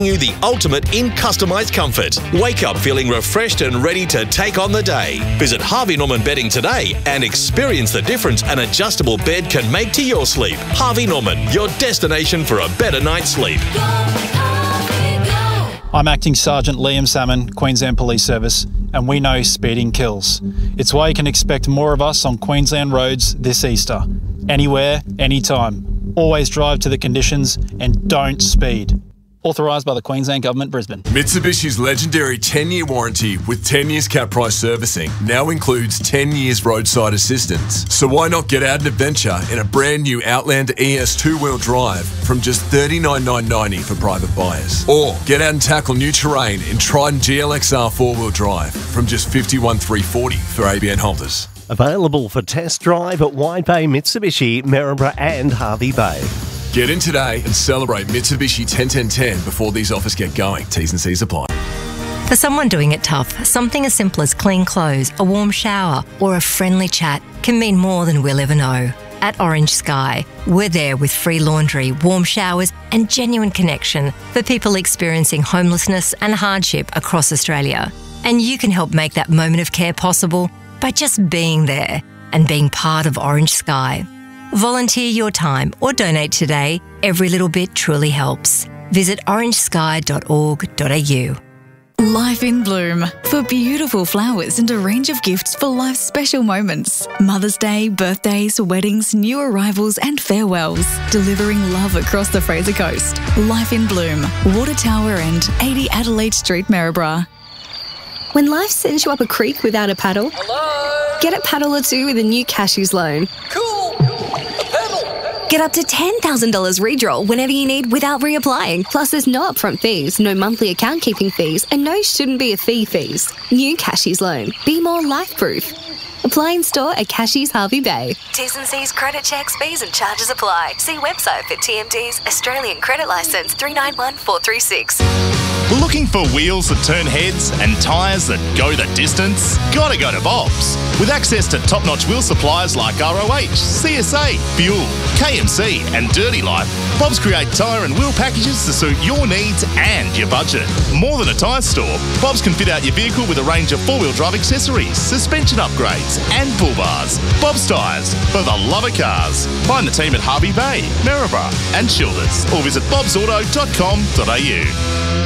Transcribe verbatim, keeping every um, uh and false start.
you the ultimate in customised comfort. Wake up feeling refreshed and ready to take on the day. Visit Harvey Norman Bedding today and experience the difference an adjustable bed can make to your sleep. Harvey Norman, your destination for a better night's sleep. I'm Acting Sergeant Liam Salmon, Queensland Police Service, and we know speeding kills. It's why you can expect more of us on Queensland roads this Easter. Anywhere, anytime. Always drive to the conditions and don't speed. Authorised by the Queensland Government, Brisbane. Mitsubishi's legendary ten-year warranty with ten years cap price servicing now includes ten years roadside assistance. So why not get out and adventure in a brand new Outlander E S two-wheel drive from just thirty-nine thousand nine hundred ninety dollars for private buyers? Or get out and tackle new terrain in Trident G L X R four-wheel drive from just fifty-one thousand three hundred forty dollars for A B N holders. Available for test drive at Wide Bay Mitsubishi, Maryborough and Harvey Bay. Get in today and celebrate Mitsubishi ten ten ten before these offers get going. T's and C's apply. For someone doing it tough, something as simple as clean clothes, a warm shower, or a friendly chat can mean more than we'll ever know. At Orange Sky, we're there with free laundry, warm showers, and genuine connection for people experiencing homelessness and hardship across Australia. And you can help make that moment of care possible by just being there and being part of Orange Sky. Volunteer your time or donate today. Every little bit truly helps. Visit orange sky dot org dot a u. Life in Bloom. For beautiful flowers and a range of gifts for life's special moments. Mother's Day, birthdays, weddings, new arrivals and farewells. Delivering love across the Fraser Coast. Life in Bloom. Water Tower and eighty Adelaide Street, Maryborough. When life sends you up a creek without a paddle, hello? Get a paddle or two with a new Cashews loan. Cool! Get up to ten thousand dollars redraw whenever you need without reapplying. Plus, there's no upfront fees, no monthly account keeping fees, and no shouldn't be a fee fees. New Cashews loan. Be more life-proof. Apply in store at Cashews Harvey Bay. T's and C's credit checks, fees and charges apply. See website for T M D's Australian Credit Licence three nine one four three six. Looking for wheels that turn heads and tyres that go the distance? Gotta go to Bob's. With access to top-notch wheel suppliers like R O H, C S A, Fuel, K M C and Dirty Life, Bob's create tyre and wheel packages to suit your needs and your budget. More than a tyre store, Bob's can fit out your vehicle with a range of four-wheel drive accessories, suspension upgrades and pull bars. Bob's Tyres, for the love of cars. Find the team at Harvey Bay, Maryborough and Childers or visit bobs auto dot com dot a u.